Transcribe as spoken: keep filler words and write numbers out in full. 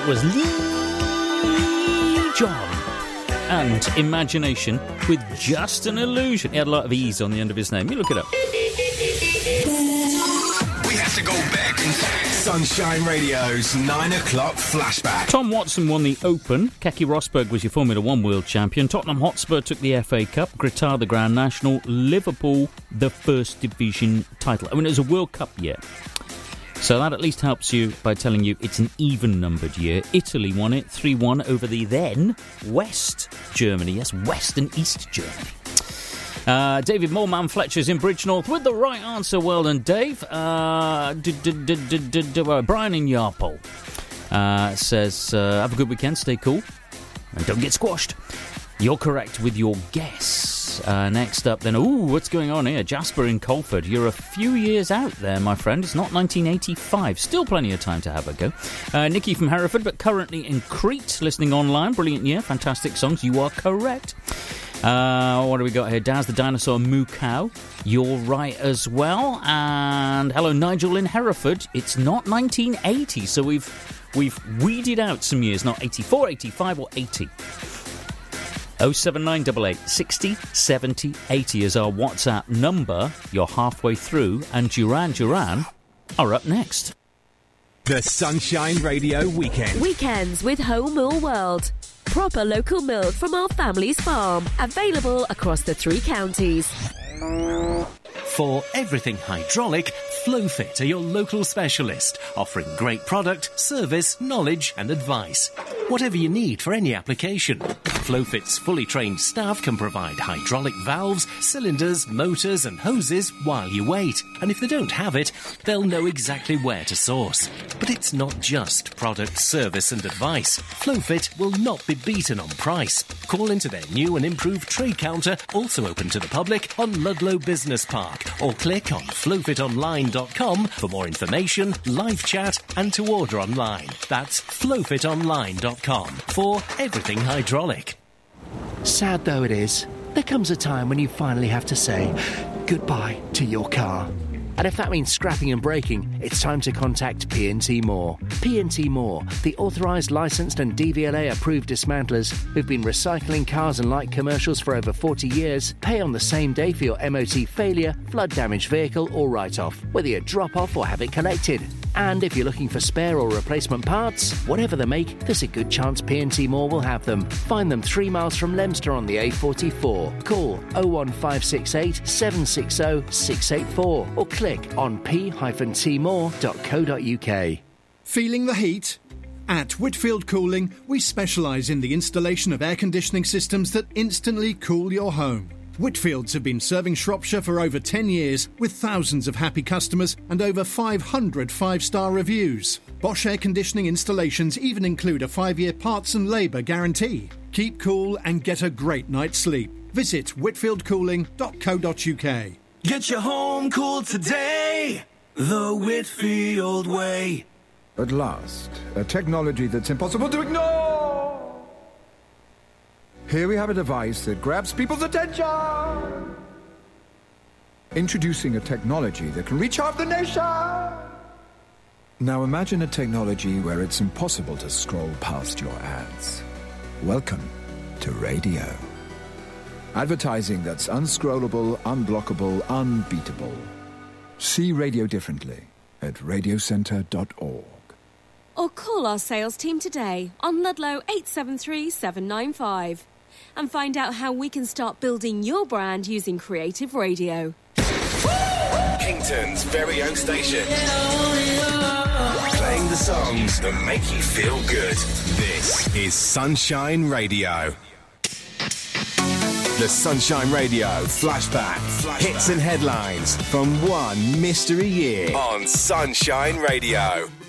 It was Lee John and Imagination with Just an Illusion. He had a lot of E's on the end of his name. You look it up. We have to go back in time. Sunshine Radio's nine o'clock flashback. Tom Watson won the Open. Keke Rosberg was your Formula One world champion. Tottenham Hotspur took the F A Cup. Gritard the Grand National. Liverpool the First Division title. I mean, it was a World Cup year. So that at least helps you by telling you it's an even-numbered year. Italy won it three one over the then West Germany. Yes, West and East Germany. Uh, David Moorman Fletcher's in Bridgnorth with the right answer. Well done, Dave. Uh, d- d- d- d- d- d- uh, Brian in Yarpole uh, says, uh, have a good weekend, stay cool, and don't get squashed. You're correct with your guess. Uh, next up then, ooh, what's going on here? Jasper in Colford. You're a few years out there, my friend. It's not nineteen eighty-five. Still plenty of time to have a go. Uh, Nikki from Hereford, but currently in Crete, listening online. Brilliant year, fantastic songs. You are correct. Uh, what do we got here? Daz the Dinosaur Moo Cow. You're right as well. And hello, Nigel in Hereford. It's not nineteen eighty, so we've we've weeded out some years. Not eighty-four, eighty-five or eighty. oh seven nine eight eight sixty seventy eighty is our WhatsApp number. You're halfway through, and Duran Duran are up next. The Sunshine Radio Weekend. Weekends with Home Mill World. Proper local milk from our family's farm. Available across the three counties. For everything hydraulic, Flowfit are your local specialist, offering great product, service, knowledge and advice. Whatever you need for any application. Flowfit's fully trained staff can provide hydraulic valves, cylinders, motors and hoses while you wait. And if they don't have it, they'll know exactly where to source. But it's not just product, service and advice. Flowfit will not be beaten on price. Call into their new and improved trade counter, also open to the public, on Ludlow Business Park, or click on flowfit online dot com for more information, live chat and to order online. That's flowfit online dot com for everything hydraulic. Sad though it is, there comes a time when you finally have to say goodbye to your car. And if that means scrapping and breaking, it's time to contact P and T Moore. P and T Moore, the authorised, licensed and D V L A-approved dismantlers who've been recycling cars and light commercials for over forty years, pay on the same day for your M O T failure, flood-damaged vehicle or write-off, whether you drop off or have it collected. And if you're looking for spare or replacement parts, whatever the make, there's a good chance P and T Moore will have them. Find them three miles from Leominster on the A forty-four. Call oh one five six eight, seven six oh, six eight four or click on p dash t more dot co dot u k. Feeling the heat? At Whitfield Cooling, we specialise in the installation of air conditioning systems that instantly cool your home. Whitfields have been serving Shropshire for over ten years with thousands of happy customers and over five hundred five-star reviews. Bosch air conditioning installations even include a five-year parts and labour guarantee. Keep cool and get a great night's sleep. Visit whitfield cooling dot co dot u k. Get your home cooled today, the Whitfield way. At last, a technology that's impossible to ignore. Here we have a device that grabs people's attention. Introducing a technology that can reach half the nation. Now imagine a technology where it's impossible to scroll past your ads. Welcome to radio. Advertising that's unscrollable, unblockable, unbeatable. See radio differently at radio centre dot org. Or call our sales team today on Ludlow eight seven three, seven nine five and find out how we can start building your brand using creative radio. Kington's very own station. Playing the songs that make you feel good. This is Sunshine Radio. The Sunshine Radio Flashback. Flashback. Hits and headlines from one mystery year on Sunshine Radio.